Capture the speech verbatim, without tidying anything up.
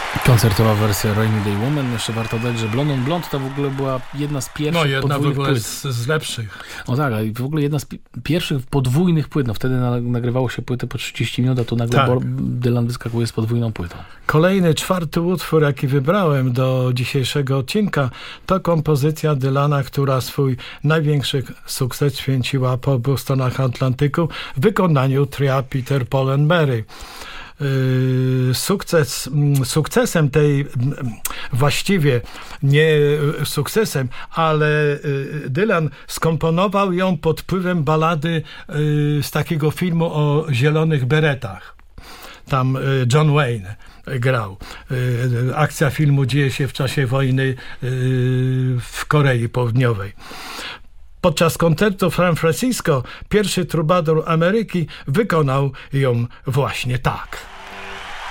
Koncertowa wersja Rainy Day Woman. Jeszcze warto dodać, że Blonde on Blonde to w ogóle była jedna z pierwszych No jedna w podwójnych ogóle płyt. z, z lepszych. O tak, i w ogóle jedna z pi- pierwszych podwójnych płyt. No wtedy na, nagrywało się płyty po trzydzieści minut, a tu nagle Tak. Bob Dylan wyskakuje z podwójną płytą. Kolejny, czwarty utwór, jaki wybrałem do dzisiejszego odcinka, to kompozycja Dylana, która swój największy sukces święciła po obu stronach Atlantyku w wykonaniu tria Peter, Paul and Mary. Yy, sukces, sukcesem tej, właściwie nie sukcesem, ale yy, Dylan skomponował ją pod wpływem balady yy, z takiego filmu o zielonych beretach. Tam yy, John Wayne grał. Yy, akcja filmu dzieje się w czasie wojny yy, w Korei Południowej. Podczas koncertu w San Francisco pierwszy trubador Ameryki wykonał ją właśnie tak.